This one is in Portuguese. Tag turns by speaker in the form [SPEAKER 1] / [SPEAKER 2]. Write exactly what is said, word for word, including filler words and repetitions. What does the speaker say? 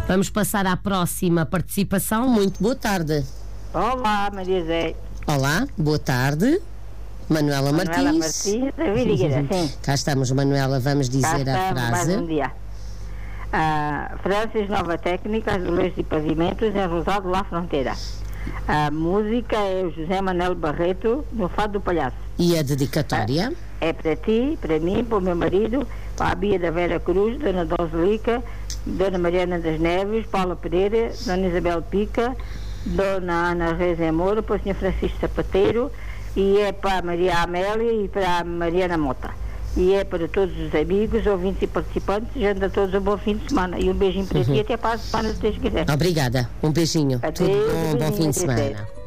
[SPEAKER 1] Vamos passar à próxima participação. Muito boa tarde.
[SPEAKER 2] Olá, Maria Zé.
[SPEAKER 1] Olá, boa tarde. Manuela,
[SPEAKER 2] Manuela
[SPEAKER 1] Martins.
[SPEAKER 2] Martins, da Vidigueira, sim.
[SPEAKER 1] Cá estamos, Manuela, vamos dizer
[SPEAKER 2] Cá
[SPEAKER 1] a
[SPEAKER 2] estamos,
[SPEAKER 1] frase.
[SPEAKER 2] mais um dia. Ah, Francis, Nova Técnica, Azulejos e Pavimentos, em Rosado, lá Fronteira. A música é o José Manuel Barreto, no Fado do Palhaço.
[SPEAKER 1] E a dedicatória?
[SPEAKER 2] É para ti, para mim, para o meu marido, para a Bia da Vera Cruz, Dona Doselica, Dona Mariana das Neves, Paula Pereira, Dona Isabel Pica, Dona Ana Reis Moura, para o senhor Francisco Sapateiro, e é para a Maria Amélia e para a Mariana Mota. E é para todos os amigos, ouvintes e participantes, desejando a todos um bom fim de semana. E um beijinho para uhum. ti, até para a semana, se Deus quiser.
[SPEAKER 1] Obrigada, um beijinho.
[SPEAKER 2] Até
[SPEAKER 1] Tudo bom, bom fim de semana.
[SPEAKER 2] Até.